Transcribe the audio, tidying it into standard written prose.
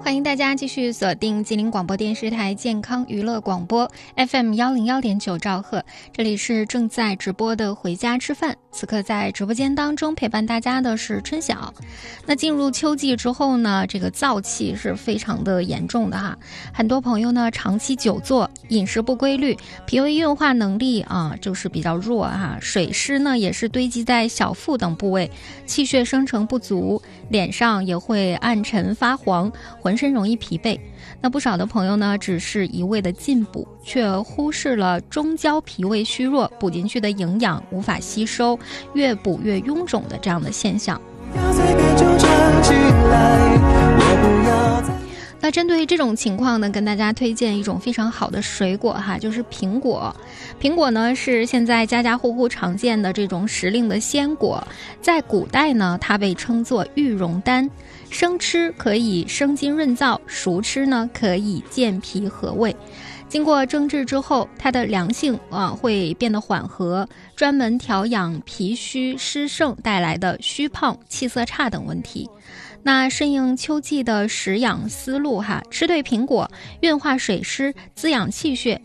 欢迎大家继续锁定吉林广播电视台健康娱乐广播 FM101.9 兆赫，这里是正在直播的回家吃饭。此刻在直播间当中陪伴大家的是春晓。那进入秋季之后呢，这个燥气是非常的严重的哈。很多朋友呢长期久坐，饮食不规律，脾胃运化能力就是比较弱哈。水湿呢也是堆积在小腹等部位，气血生成不足，脸上也会暗沉发黄，浑身容易疲惫。那不少的朋友呢只是一味的进补，却忽视了中焦脾胃虚弱，补进去的营养无法吸收，越补越臃肿的这样的现象。那针对这种情况呢，跟大家推荐一种非常好的水果哈，就是苹果。苹果呢是现在家家户户常见的这种时令的鲜果，在古代呢它被称作玉容丹。生吃可以生津润燥，熟吃呢可以健脾和胃。经过蒸制之后，它的凉性会变得缓和，专门调养脾虚湿盛带来的虚胖、气色差等问题。那顺应秋季的食养思路哈，吃对苹果，运化水湿，滋养气血，